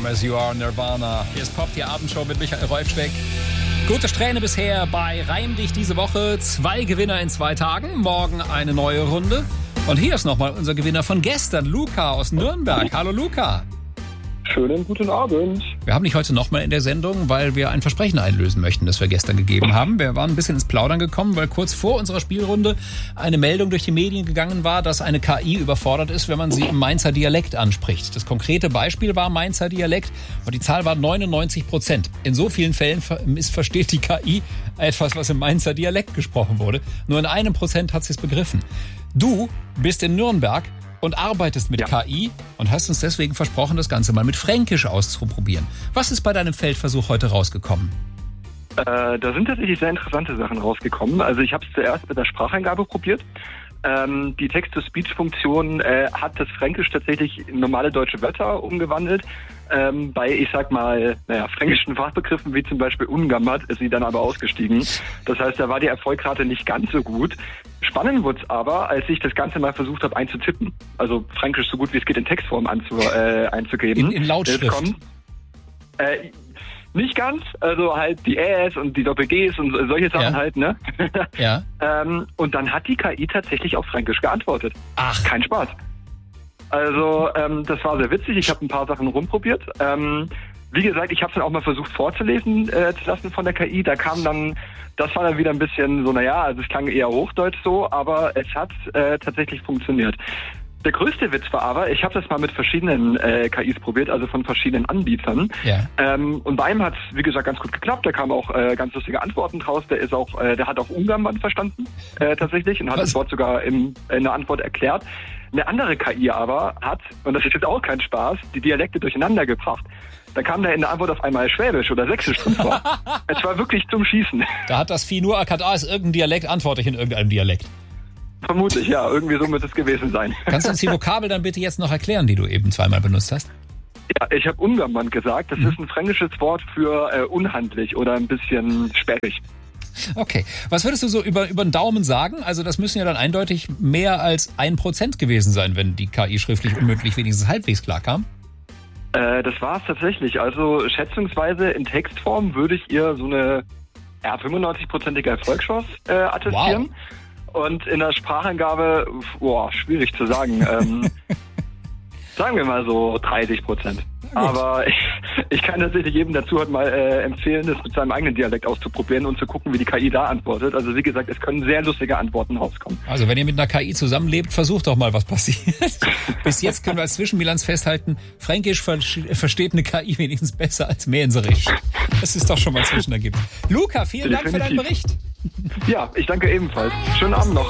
Calm as You Are, Nirvana. Hier ist Pop, die Abendshow mit Michael Rolfsbeck. Gute Strähne bisher bei Reim dich diese Woche. 2 Gewinner in 2 Tagen. Morgen eine neue Runde. Und hier ist nochmal unser Gewinner von gestern, Luca aus Nürnberg. Hallo Luca. Schönen guten Abend. Wir haben dich heute nochmal in der Sendung, weil wir ein Versprechen einlösen möchten, das wir gestern gegeben haben. Wir waren ein bisschen ins Plaudern gekommen, weil kurz vor unserer Spielrunde eine Meldung durch die Medien gegangen war, dass eine KI überfordert ist, wenn man sie im Mainzer Dialekt anspricht. Das konkrete Beispiel war Mainzer Dialekt und die Zahl war 99%. In so vielen Fällen missversteht die KI etwas, was im Mainzer Dialekt gesprochen wurde. Nur in 1% hat sie es begriffen. Du bist in Nürnberg und arbeitest mit KI und hast uns deswegen versprochen, das Ganze mal mit Fränkisch auszuprobieren. Was ist bei deinem Feldversuch heute rausgekommen? Da sind tatsächlich sehr interessante Sachen rausgekommen. Also ich habe es zuerst mit der Spracheingabe probiert. Die Text-to-Speech-Funktion hat das Fränkisch tatsächlich in normale deutsche Wörter umgewandelt. Bei, ich sag mal, fränkischen Fachbegriffen wie zum Beispiel Ungammert ist sie dann aber ausgestiegen. Das heißt, da war die Erfolgsrate nicht ganz so gut. Spannend wurde es aber, als ich das Ganze mal versucht habe einzutippen. Also Fränkisch so gut wie es geht in Textform einzugeben. In Lautschrift? Nicht ganz, also halt die Äs und die Doppel-Gs und solche Sachen halt, ne? Ja. Und dann hat die KI tatsächlich auf Fränkisch geantwortet. Ach. Kein Spaß. Also das war sehr witzig, ich habe ein paar Sachen rumprobiert. Wie gesagt, ich habe es dann auch mal versucht vorzulesen zu lassen von der KI. Das war dann wieder ein bisschen so, also es klang eher Hochdeutsch so, aber es hat tatsächlich funktioniert. Der größte Witz war aber, ich habe das mal mit verschiedenen KIs probiert, also von verschiedenen Anbietern. Ja. Und bei einem hat es, wie gesagt, ganz gut geklappt. Da kamen auch ganz lustige Antworten draus. Der hat auch Ungarn verstanden tatsächlich und hat das Wort sogar in der Antwort erklärt. Eine andere KI aber hat, und das ist jetzt auch kein Spaß, die Dialekte durcheinander gebracht. Da kam da in der Antwort auf einmal Schwäbisch oder Sächsisch drin vor. Es war wirklich zum Schießen. Da hat das Vieh nur erkannt, ist irgendein Dialekt, antworte ich in irgendeinem Dialekt. Vermutlich, ja. Irgendwie so muss es gewesen sein. Kannst du uns die Vokabel dann bitte jetzt noch erklären, die du eben zweimal benutzt hast? Ja, ich habe Ungarn gesagt. Das ist ein fränkisches Wort für unhandlich oder ein bisschen sperrig. Okay. Was würdest du so über den Daumen sagen? Also das müssen ja dann eindeutig mehr als 1% gewesen sein, wenn die KI schriftlich und mündlich wenigstens halbwegs klar kam. Das war es tatsächlich. Also schätzungsweise in Textform würde ich ihr so eine 95%ige Erfolgschance attestieren. Wow. Und in der Spracheingabe, schwierig zu sagen. Sagen wir mal so 30%. Aber ich kann tatsächlich jedem dazu halt mal empfehlen, das mit seinem eigenen Dialekt auszuprobieren und zu gucken, wie die KI da antwortet. Also wie gesagt, es können sehr lustige Antworten rauskommen. Also wenn ihr mit einer KI zusammenlebt, versucht doch mal, was passiert. Bis jetzt können wir als Zwischenbilanz festhalten, Fränkisch versteht eine KI wenigstens besser als Mähnserisch. Das ist doch schon mal ein Zwischenergebnis. Luca, vielen Dank für deinen Bericht. Ja, ich danke ebenfalls. Schönen Abend noch.